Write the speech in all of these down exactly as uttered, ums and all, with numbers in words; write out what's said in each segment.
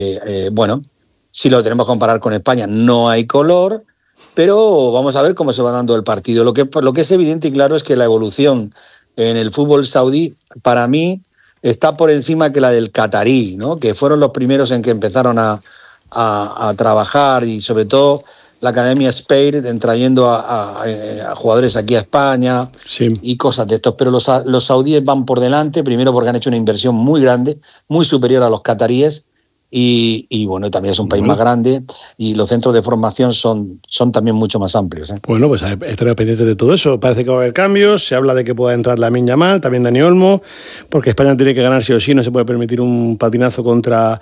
eh, bueno, si lo tenemos que comparar con España, no hay color, pero vamos a ver cómo se va dando el partido. Lo que, lo que es evidente y claro es que la evolución en el fútbol saudí, para mí, está por encima que la del catarí, ¿no? Que fueron los primeros en que empezaron a, a, a trabajar, y sobre todo la Academia Spire, trayendo a, a, a jugadores aquí a España, sí, y cosas de estos. Pero los, los saudíes van por delante, primero porque han hecho una inversión muy grande, muy superior a los cataríes, y, y bueno, también es un país bueno. más grande, y los centros de formación son, son también mucho más amplios, ¿eh? Bueno, pues estaré pendiente de todo eso. Parece que va a haber cambios, se habla de que pueda entrar Lamine Yamal, también Dani Olmo, porque España tiene que ganar sí o sí, no se puede permitir un patinazo contra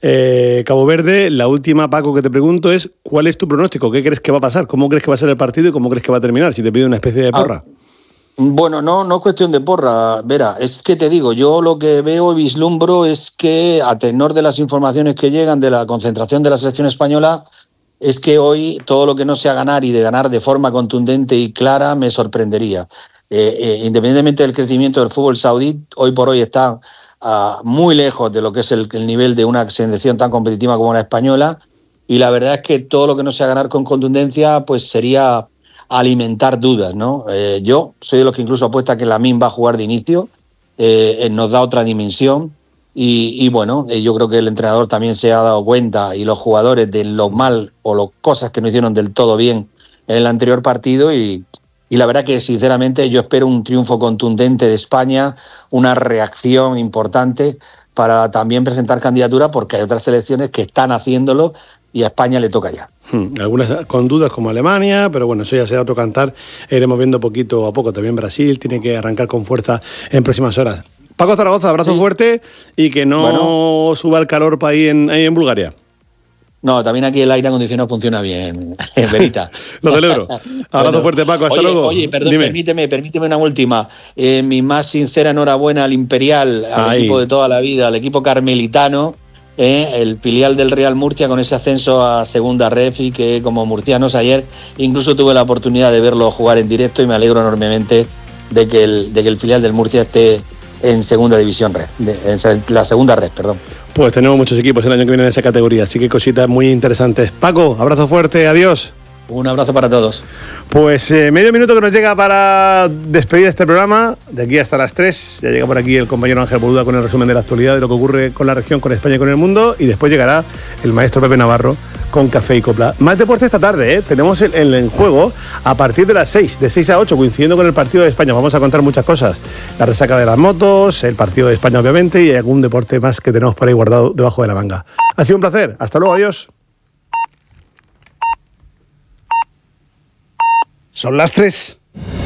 eh, Cabo Verde. La última, Paco, que te pregunto es, ¿cuál es tu pronóstico? ¿Qué crees que va a pasar? ¿Cómo crees que va a ser el partido y cómo crees que va a terminar? Si te pido una especie de porra. Ah. Bueno, no, no es cuestión de porra, Vera, es que te digo, yo lo que veo y vislumbro es que, a tenor de las informaciones que llegan de la concentración de la selección española, es que hoy todo lo que no sea ganar, y de ganar de forma contundente y clara, me sorprendería. Eh, eh, independientemente del crecimiento del fútbol saudí, hoy por hoy está uh, muy lejos de lo que es el, el nivel de una selección tan competitiva como la española, y la verdad es que todo lo que no sea ganar con contundencia, pues sería alimentar dudas, ¿no? Eh, yo soy de los que incluso apuesta que Lamine va a jugar de inicio, eh, nos da otra dimensión, y, y bueno, eh, yo creo que el entrenador también se ha dado cuenta, y los jugadores, de lo mal o las cosas que no hicieron del todo bien en el anterior partido, y, y la verdad que sinceramente yo espero un triunfo contundente de España, una reacción importante para también presentar candidatura, porque hay otras selecciones que están haciéndolo y a España le toca ya. Hmm, algunas con dudas como Alemania, pero bueno, eso ya será otro cantar. Iremos viendo poquito a poco. También Brasil tiene que arrancar con fuerza en próximas horas. Paco Zaragoza, abrazo sí. fuerte, y que no bueno. suba el calor para ahí en, ahí en Bulgaria. No, también aquí el aire acondicionado funciona bien, Verita. Lo celebro. Abrazo bueno, fuerte, Paco, hasta oye, luego. Oye, perdón, Dime. permíteme, permíteme una última. Eh, mi más sincera enhorabuena al Imperial, al Ay. equipo de toda la vida, al equipo carmelitano, eh, el filial del Real Murcia, con ese ascenso a segunda ref, y que como murcianos ayer incluso tuve la oportunidad de verlo jugar en directo, y me alegro enormemente de que el, de que el filial del Murcia esté en segunda división red, en la segunda red, perdón. Pues tenemos muchos equipos el año que viene en esa categoría, así que cositas muy interesantes. Paco, abrazo fuerte, adiós. Un abrazo para todos. Pues eh, medio minuto que nos llega para despedir este programa, de aquí hasta las tres. Ya llega por aquí el compañero Ángel Boluda con el resumen de la actualidad, de lo que ocurre con la región, con España y con el mundo, y después llegará el maestro Pepe Navarro con Café y Copla. Más deporte esta tarde, ¿eh? Tenemos el, el en juego a partir de las seis, de seis a ocho, coincidiendo con el partido de España. Vamos a contar muchas cosas. La resaca de las motos, el partido de España obviamente, y algún deporte más que tenemos por ahí guardado debajo de la manga. Ha sido un placer. Hasta luego, adiós. Son las tres.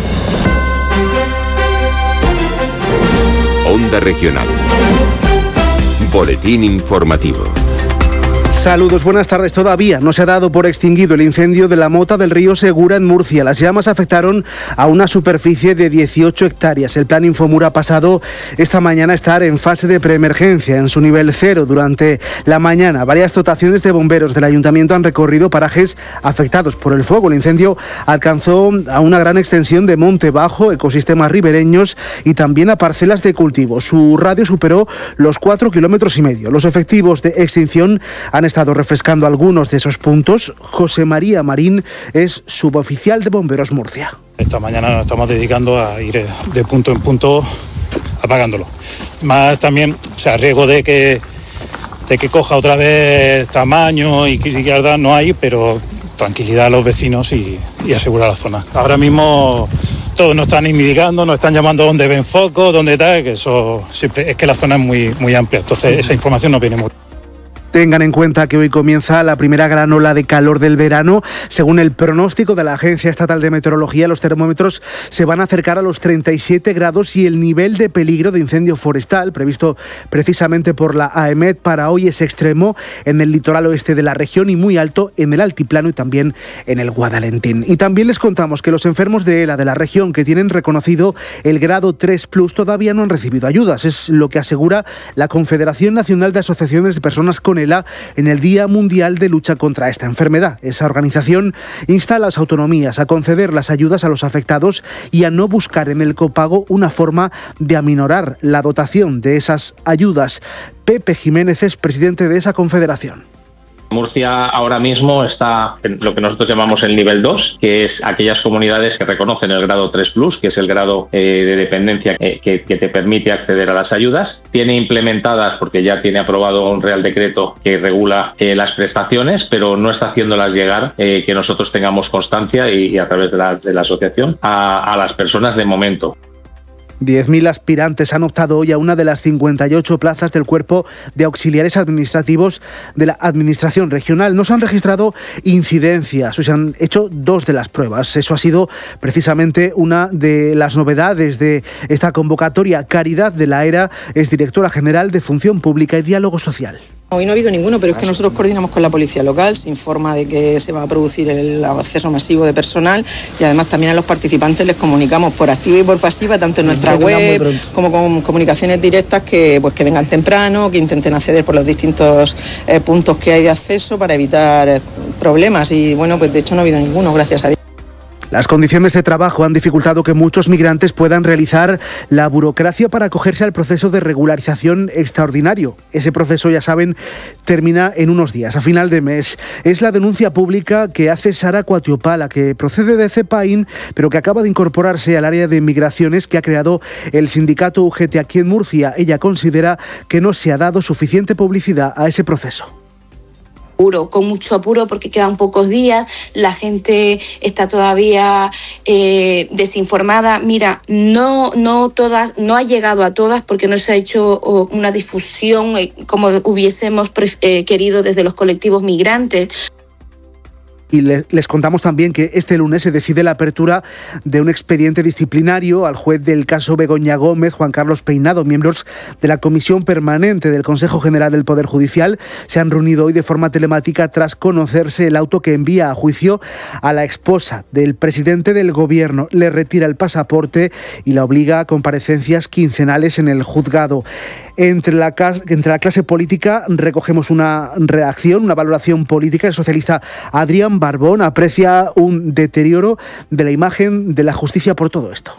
Onda Regional. Boletín informativo. Saludos, buenas tardes. Todavía no se ha dado por extinguido el incendio de la mota del río Segura en Murcia. Las llamas afectaron a una superficie de dieciocho hectáreas. El plan Infomur ha pasado esta mañana a estar en fase de preemergencia, en su nivel cero. Durante la mañana, varias dotaciones de bomberos del ayuntamiento han recorrido parajes afectados por el fuego. El incendio alcanzó a una gran extensión de monte bajo, ecosistemas ribereños y también a parcelas de cultivo. Su radio superó los cuatro kilómetros y medio. Los efectivos de extinción han estado refrescando algunos de esos puntos. José María Marín es suboficial de Bomberos Murcia. Esta mañana nos estamos dedicando a ir de punto en punto apagándolo. Más también, o sea, riesgo de que, de que coja otra vez tamaño y que siquiera no hay, pero tranquilidad a los vecinos y, y asegurar la zona. Ahora mismo todos nos están indicando, nos están llamando dónde ven foco, dónde tal, que eso siempre, es que la zona es muy, muy amplia, entonces esa información nos viene muy. Tengan en cuenta que hoy comienza la primera gran ola de calor del verano. Según el pronóstico de la Agencia Estatal de Meteorología, los termómetros se van a acercar a los treinta y siete grados y el nivel de peligro de incendio forestal previsto precisamente por la AEMET para hoy es extremo en el litoral oeste de la región y muy alto en el altiplano y también en el Guadalentín. Y también les contamos que los enfermos de ELA de la región que tienen reconocido el grado tres plus todavía no han recibido ayudas. Es lo que asegura la Confederación Nacional de Asociaciones de Personas con ELA, Varela en el Día Mundial de Lucha contra esta enfermedad. Esa organización insta a las autonomías a conceder las ayudas a los afectados y a no buscar en el copago una forma de aminorar la dotación de esas ayudas. Pepe Jiménez es presidente de esa confederación. Murcia ahora mismo está en lo que nosotros llamamos el nivel dos, que es aquellas comunidades que reconocen el grado tres plus, que es el grado eh, de dependencia eh, que, que te permite acceder a las ayudas. Tiene implementadas, porque ya tiene aprobado un Real Decreto que regula eh, las prestaciones, pero no está haciéndolas llegar, eh, que nosotros tengamos constancia y, y a través de la, de la asociación, a, a las personas de momento. diez mil aspirantes han optado hoy a una de las cincuenta y ocho plazas del Cuerpo de Auxiliares Administrativos de la Administración Regional. No se han registrado incidencias, o se han hecho dos de las pruebas. Eso ha sido precisamente una de las novedades de esta convocatoria. Caridad de la Era es directora general de Función Pública y Diálogo Social. Hoy no ha habido ninguno, pero es que nosotros coordinamos con la policía local, se informa de que se va a producir el acceso masivo de personal y además también a los participantes les comunicamos por activa y por pasiva, tanto en nuestra web como con comunicaciones directas, que pues que vengan temprano, que intenten acceder por los distintos eh, puntos que hay de acceso para evitar problemas y bueno, pues de hecho no ha habido ninguno, gracias a Dios. Las condiciones de trabajo han dificultado que muchos migrantes puedan realizar la burocracia para acogerse al proceso de regularización extraordinario. Ese proceso, ya saben, termina en unos días, a final de mes. Es la denuncia pública que hace Sara Cuatiopala, que procede de Cepain, pero que acaba de incorporarse al área de migraciones que ha creado el sindicato U G T aquí en Murcia. Ella considera que no se ha dado suficiente publicidad a ese proceso. Apuro, con mucho apuro porque quedan pocos días, la gente está todavía eh, desinformada. Mira, no, no todas, no ha llegado a todas porque no se ha hecho oh, una difusión eh, como hubiésemos eh, querido desde los colectivos migrantes. Y les contamos también que este lunes se decide la apertura de un expediente disciplinario al juez del caso Begoña Gómez, Juan Carlos Peinado. Miembros de la Comisión Permanente del Consejo General del Poder Judicial se han reunido hoy de forma telemática tras conocerse el auto que envía a juicio a la esposa del presidente del Gobierno. Le retira el pasaporte y la obliga a comparecencias quincenales en el juzgado. Entre la, entre la clase política recogemos una reacción, una valoración política. El socialista Adrián Barbón aprecia un deterioro de la imagen de la justicia por todo esto.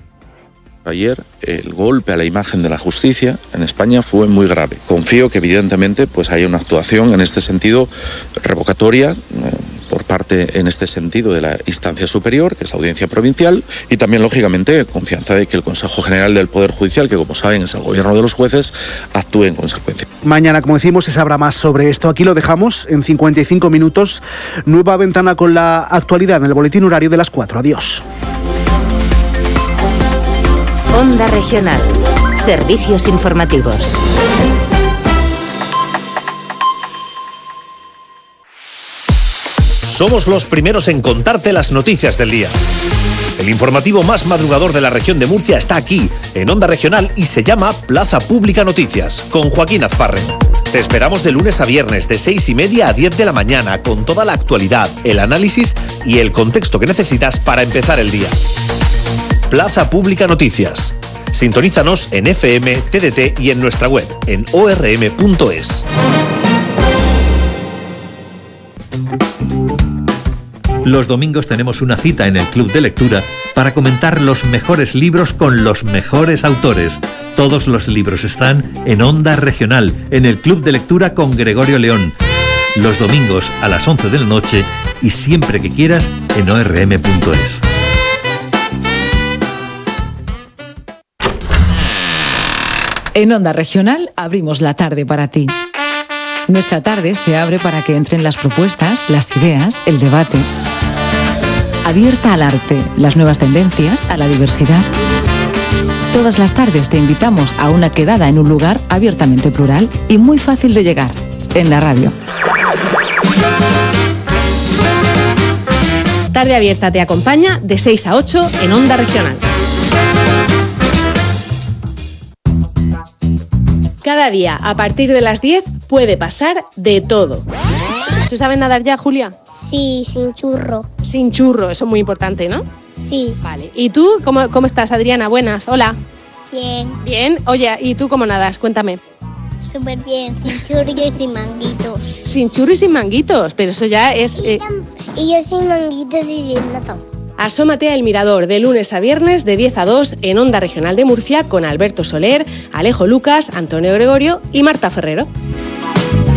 Ayer el golpe a la imagen de la justicia en España fue muy grave. Confío que evidentemente pues haya una actuación en este sentido revocatoria eh, por parte en este sentido de la instancia superior, que es Audiencia Provincial, y también lógicamente confianza de que el Consejo General del Poder Judicial, que como saben es el gobierno de los jueces, actúe en consecuencia. Mañana, como decimos, se sabrá más sobre esto. Aquí lo dejamos en cincuenta y cinco minutos. Nueva ventana con la actualidad en el boletín horario de las cuatro. Adiós. Onda Regional. Servicios informativos. Somos los primeros en contarte las noticias del día. El informativo más madrugador de la región de Murcia está aquí, en Onda Regional, y se llama Plaza Pública Noticias, con Joaquín Azparre. Te esperamos de lunes a viernes, de seis y media a diez de la mañana, con toda la actualidad, el análisis y el contexto que necesitas para empezar el día. Plaza Pública Noticias. Sintonízanos en F M, T D T y en nuestra web, en o r m punto es. Los domingos tenemos una cita en el Club de Lectura para comentar los mejores libros con los mejores autores. Todos los libros están en Onda Regional, en el Club de Lectura con Gregorio León. Los domingos a las once de la noche y siempre que quieras en o r m punto es. En Onda Regional abrimos la tarde para ti. Nuestra tarde se abre para que entren las propuestas, las ideas, el debate. Abierta al arte, las nuevas tendencias, a la diversidad. Todas las tardes te invitamos a una quedada en un lugar abiertamente plural y muy fácil de llegar, en la radio. Tarde Abierta te acompaña de seis a ocho en Onda Regional. Cada día, a partir de las diez, puede pasar de todo. ¿Tú sabes nadar ya, Julia? Sí, sin churro. Sin churro, eso es muy importante, ¿no? Sí. Vale. ¿Y tú cómo, cómo estás, Adriana? Buenas, hola. Bien. Bien. Oye, ¿y tú cómo nadas? Cuéntame. súper bien, sin churros y sin manguitos. Sin churros y sin manguitos, pero eso ya es... Y, eh... y yo sin manguitos y sin nada. Asómate a El Mirador de lunes a viernes de diez a dos en Onda Regional de Murcia con Alberto Soler, Alejo Lucas, Antonio Gregorio y Marta Ferrero.